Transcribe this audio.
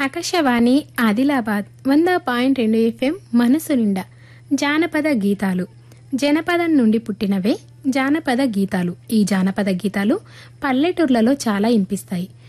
Akashvani Adilabad 100.2 FM మనసు నిండా జానపద గీతాలు. జనపదం నుండి పుట్టినవే జానపద గీతాలు. ఈ జానపద గీతాలు పల్లెటూర్లలో చాలా వినిపిస్తాయి.